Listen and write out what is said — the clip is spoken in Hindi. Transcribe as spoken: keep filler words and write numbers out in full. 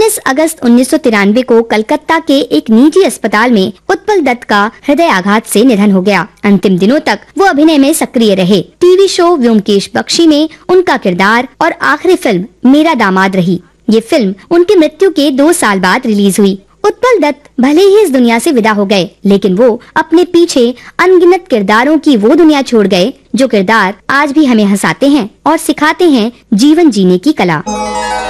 उन्नीस अगस्त उन्नीस सौ तिरानवे को कलकत्ता के एक निजी अस्पताल में उत्पल दत्त का हृदय आघात से निधन हो गया। अंतिम दिनों तक वो अभिनय में सक्रिय रहे। टीवी शो व्योमकेश बख्शी में उनका किरदार और आखिरी फिल्म मेरा दामाद रही। ये फिल्म उनकी मृत्यु के दो साल बाद रिलीज हुई। उत्पल दत्त भले ही इस दुनिया से विदा हो गए, लेकिन वो अपने पीछे अनगिनत किरदारों की वो दुनिया छोड़ गए जो किरदार आज भी हमें हंसाते हैं और सिखाते हैं जीवन जीने की कला।